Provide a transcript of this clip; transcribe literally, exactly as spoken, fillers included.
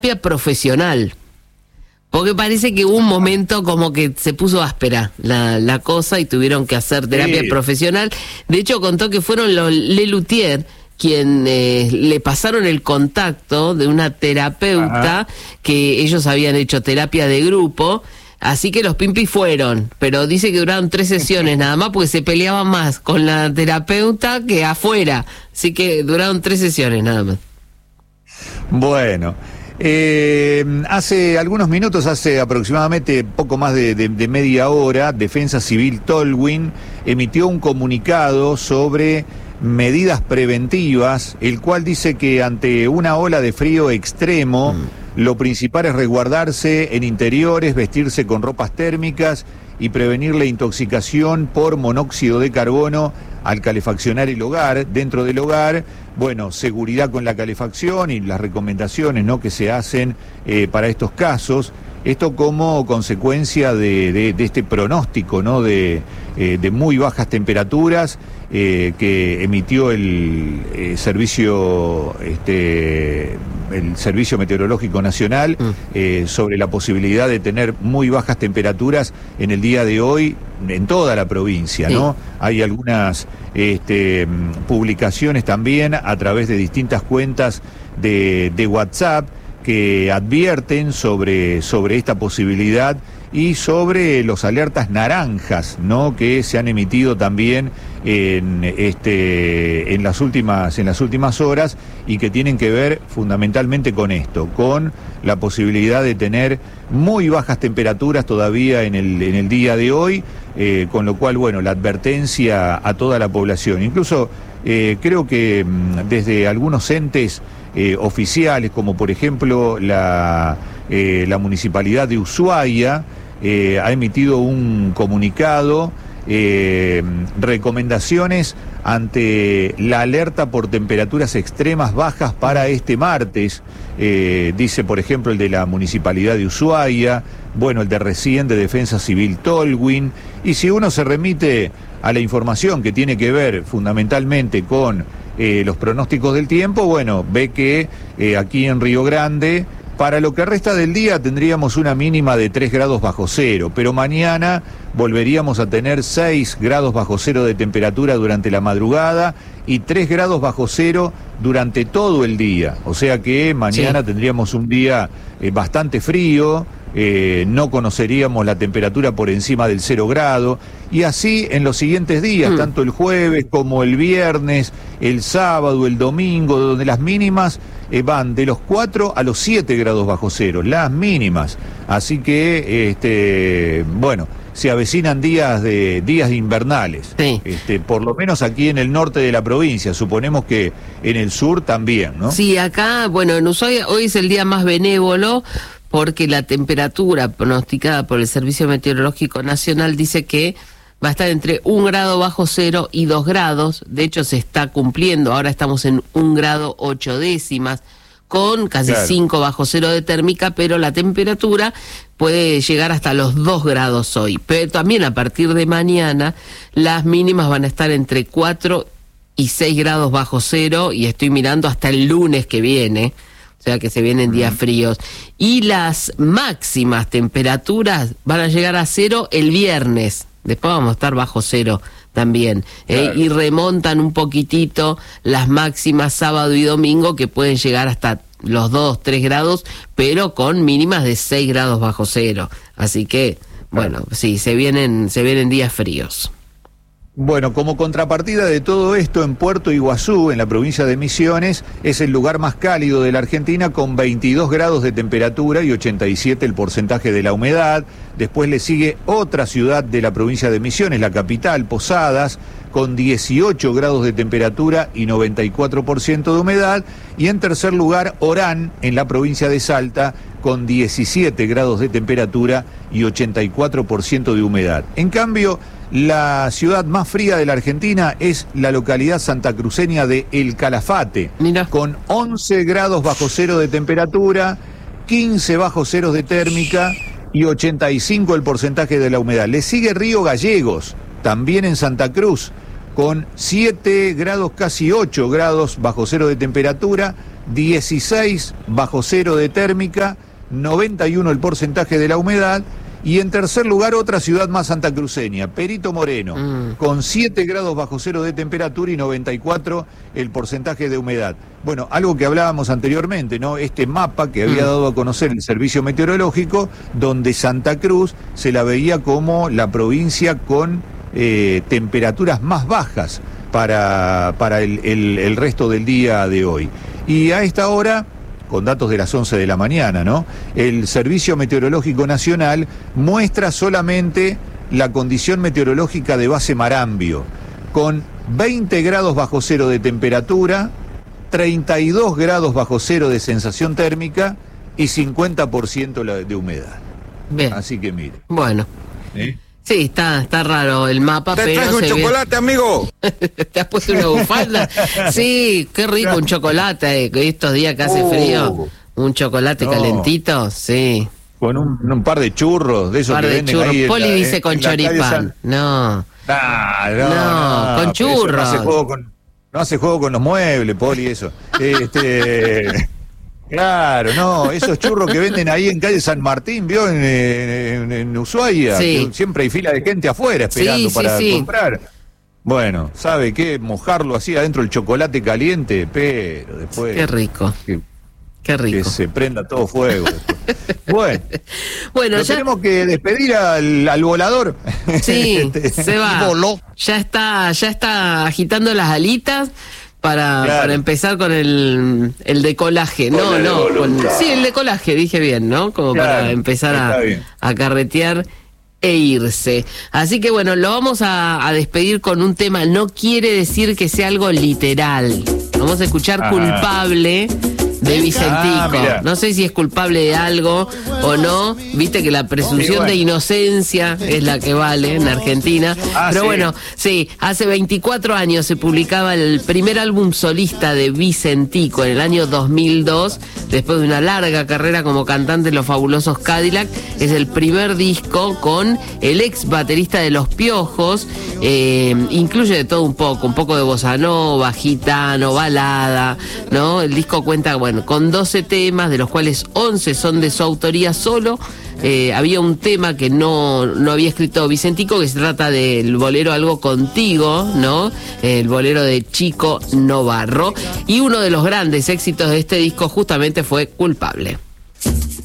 terapia profesional. Porque parece que hubo un momento como que se puso áspera la, la cosa y tuvieron que hacer terapia sí. profesional. De hecho, contó que fueron los Lelutier quien eh, le pasaron el contacto de una terapeuta. Ajá. Que ellos habían hecho terapia de grupo, así que los pimpis fueron, pero dice que duraron tres sesiones nada más porque se peleaban más con la terapeuta que afuera, así que duraron tres sesiones nada más. Bueno, eh, hace algunos minutos, hace aproximadamente poco más de, de, de media hora, Defensa Civil Tolwyn emitió un comunicado sobre medidas preventivas, el cual dice que ante una ola de frío extremo, mm. lo principal es resguardarse en interiores, vestirse con ropas térmicas y prevenir la intoxicación por monóxido de carbono al calefaccionar el hogar. Dentro del hogar, bueno, seguridad con la calefacción y las recomendaciones, ¿no?, que se hacen eh, para estos casos. Esto como consecuencia de, de, de este pronóstico, ¿no?, de, eh, de muy bajas temperaturas eh, que emitió el eh, servicio este, el Servicio Meteorológico Nacional mm. eh, sobre la posibilidad de tener muy bajas temperaturas en el día de hoy en toda la provincia, sí. ¿no? Hay algunas este, publicaciones también a través de distintas cuentas de, de WhatsApp que advierten sobre, sobre esta posibilidad y sobre los alertas naranjas, ¿no?, que se han emitido también en este en las últimas en las últimas horas y que tienen que ver fundamentalmente con esto, con la posibilidad de tener muy bajas temperaturas todavía en el en el día de hoy, eh, con lo cual, bueno, la advertencia a toda la población. Incluso eh, creo que desde algunos entes eh, oficiales, como por ejemplo la eh, la Municipalidad de Ushuaia, eh, ha emitido un comunicado, eh, recomendaciones ante la alerta por temperaturas extremas bajas para este martes. Eh, dice, por ejemplo, el de la Municipalidad de Ushuaia, bueno, el de recién de Defensa Civil Tolwyn, y si uno se remite a la información que tiene que ver fundamentalmente con eh, los pronósticos del tiempo, bueno, ve que eh, aquí en Río Grande, para lo que resta del día tendríamos una mínima de tres grados bajo cero, pero mañana volveríamos a tener seis grados bajo cero de temperatura durante la madrugada y tres grados bajo cero durante todo el día. O sea que mañana sí. tendríamos un día eh, bastante frío, eh, no conoceríamos la temperatura por encima del cero grado, y así en los siguientes días, mm. tanto el jueves como el viernes, el sábado, el domingo, donde las mínimas Eh, van de los cuatro a los siete grados bajo cero, las mínimas. Así que, este, bueno, se avecinan días de días invernales. Sí. Este, por lo menos aquí en el norte de la provincia, suponemos que en el sur también, ¿no? Sí, acá, bueno, en Ushuaia hoy es el día más benévolo porque la temperatura pronosticada por el Servicio Meteorológico Nacional dice que va a estar entre un grado bajo cero y dos grados. De hecho, se está cumpliendo. Ahora estamos en un grado ocho décimas, con casi claro. cinco bajo cero de térmica, pero la temperatura puede llegar hasta los dos grados hoy. Pero también a partir de mañana, las mínimas van a estar entre cuatro y seis grados bajo cero, y estoy mirando hasta el lunes que viene. O sea que se vienen días fríos. Y las máximas temperaturas van a llegar a cero el viernes. Después vamos a estar bajo cero también, ¿eh? Claro. Y remontan un poquitito las máximas sábado y domingo, que pueden llegar hasta los dos, tres grados, pero con mínimas de seis grados bajo cero. Así que, bueno, sí, se vienen, se vienen días fríos. Bueno, como contrapartida de todo esto, en Puerto Iguazú, en la provincia de Misiones, es el lugar más cálido de la Argentina, con veintidós grados de temperatura y ochenta y siete el porcentaje de la humedad. Después le sigue otra ciudad de la provincia de Misiones, la capital, Posadas, con dieciocho grados de temperatura y noventa y cuatro por ciento de humedad. Y en tercer lugar, Orán, en la provincia de Salta, con diecisiete grados de temperatura y ochenta y cuatro por ciento de humedad. En cambio, la ciudad más fría de la Argentina es la localidad santacruceña de El Calafate, Mira. con once grados bajo cero de temperatura, quince bajo cero de térmica y ochenta y cinco el porcentaje de la humedad. Le sigue Río Gallegos, también en Santa Cruz, con siete grados, casi ocho grados bajo cero de temperatura, dieciséis bajo cero de térmica, noventa y uno el porcentaje de la humedad. Y en tercer lugar, otra ciudad más santacruceña, Perito Moreno, mm. con siete grados bajo cero de temperatura y noventa y cuatro el porcentaje de humedad. Bueno, algo que hablábamos anteriormente, ¿no? Este mapa que había mm. dado a conocer el Servicio Meteorológico, donde Santa Cruz se la veía como la provincia con eh, temperaturas más bajas para, para el, el, el resto del día de hoy. Y a esta hora, con datos de las once de la mañana, ¿no? El Servicio Meteorológico Nacional muestra solamente la condición meteorológica de base Marambio, con veinte grados bajo cero de temperatura, treinta y dos grados bajo cero de sensación térmica y cincuenta por ciento de humedad. Bien. Así que mire. Bueno. ¿Eh? Sí, está, está raro el mapa, ¿Te pero traes un se chocolate, ve... amigo? ¿Te has puesto una bufanda? Sí, qué rico un chocolate, eh, estos días que hace uh, frío. Un chocolate no. calentito, sí. Con un, un par de churros, de esos par que de venden churros. ahí. Poli en la, dice en, con en choripán. No. Nah, no, no, no, con churros. No hace juego con, no hace juego con los muebles, Poli, eso. Este... Claro, no, esos churros que venden ahí en calle San Martín, ¿vio? En, en, en Ushuaia, sí. que siempre hay fila de gente afuera esperando sí, para sí, sí. comprar. Bueno, ¿sabe qué? Mojarlo así adentro del chocolate caliente, pero después... Qué rico. Que, Qué rico. Que se prenda todo fuego. Bueno, bueno ya tenemos que despedir al, al volador. Sí, este, se va. Voló. Ya está, ya está agitando las alitas. Para, claro. para empezar con el, el decolaje, no, con no, con, voluntad. sí, el decolaje, dije bien, ¿no? Como claro, para empezar a, a carretear e irse. Así que bueno, lo vamos a, a despedir con un tema, no quiere decir que sea algo literal. Vamos a escuchar Ajá. Culpable de Vicentico. Ah, no sé si es culpable de algo o no. Viste que la presunción sí, bueno. de inocencia es la que vale en Argentina. Ah, Pero sí. bueno, sí, hace veinticuatro años se publicaba el primer álbum solista de Vicentico en el año dos mil dos. Después de una larga carrera como cantante en Los Fabulosos Cadillac, es el primer disco con el ex baterista de Los Piojos. Eh, incluye de todo un poco, un poco de bossa nova, gitano, balada, ¿no? El disco cuenta, bueno, con doce temas, de los cuales once son de su autoría solo. Eh, había un tema que no, no había escrito Vicentico, que se trata del bolero Algo Contigo, ¿no? El bolero de Chico Novarro. Y uno de los grandes éxitos de este disco justamente fue Culpable.